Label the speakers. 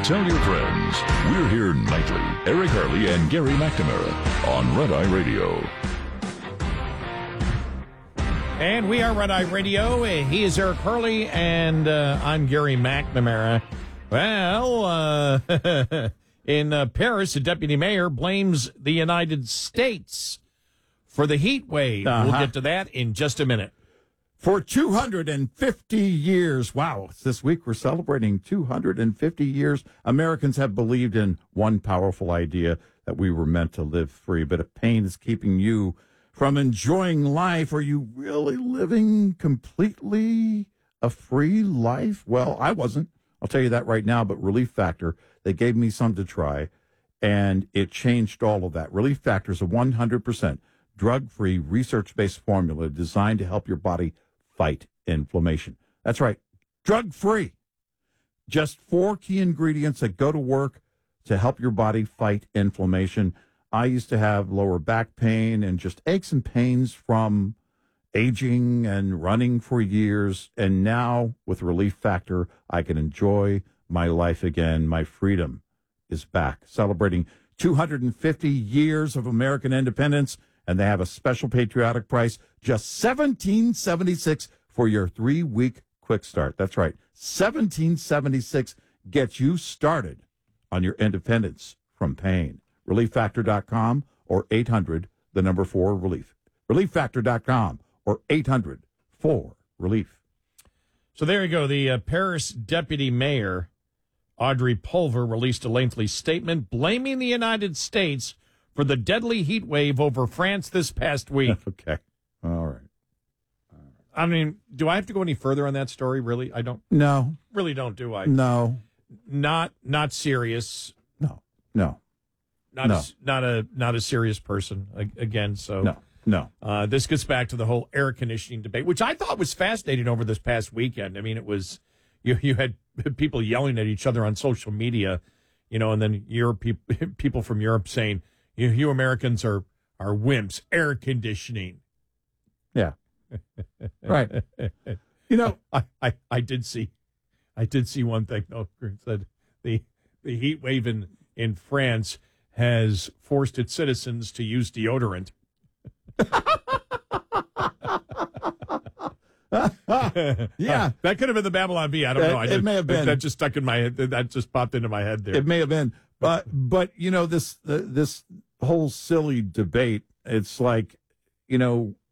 Speaker 1: Tell your friends. We're here nightly. Eric Harley and Gary McNamara on Red Eye Radio.
Speaker 2: And we are Red Eye Radio. He is Eric Harley, and I'm Gary McNamara. Well, in Paris, a deputy mayor blames the United States for the heat wave. We'll get to that in just a minute.
Speaker 3: For 250 years, wow, this week we're celebrating 250 years, Americans have believed in one powerful idea, that we were meant to live free. But if pain is keeping you from enjoying life, are you really living completely a free life? Well, I wasn't. I'll tell you that right now. But Relief Factor, they gave me some to try, and it changed all of that. Relief Factor is a 100% drug-free, research-based formula designed to help your body fight inflammation. That's right, drug-free. Just 4 key ingredients that go to work to help your body fight inflammation. I used to have lower back pain and just aches and pains from aging and running for years. And now with Relief Factor, I can enjoy my life again. My freedom is back. Celebrating 250 years of American independence. And they have a special patriotic price, just $17.76 for your 3-week quick start. That's right, $17.76 gets you started on your independence from pain. ReliefFactor.com or 800-4-RELIEF. ReliefFactor.com or 800-4-RELIEF.
Speaker 2: So there you go. The Paris deputy mayor, Audrey Pulver, released a lengthy statement blaming the United States for the deadly heat wave over France this past week.
Speaker 3: Okay. All right.
Speaker 2: I mean, do I have to go any further on that story? Really? I don't.
Speaker 3: No.
Speaker 2: Really don't, do I?
Speaker 3: No.
Speaker 2: Not serious.
Speaker 3: No.
Speaker 2: Not a serious person again. So
Speaker 3: no.
Speaker 2: This gets back to the whole air conditioning debate, which I thought was fascinating over this past weekend. I mean, it was you had people yelling at each other on social media, and then people from Europe saying, You Americans are wimps. Air conditioning.
Speaker 3: Yeah. Right.
Speaker 2: I did see one thing though. It said the heat wave in France has forced its citizens to use deodorant.
Speaker 3: Yeah.
Speaker 2: That could have been the Babylon Bee. I don't know.
Speaker 3: It may have been.
Speaker 2: That just stuck in my head. That just popped into my head there.
Speaker 3: It may have been. But this whole silly debate, it's like,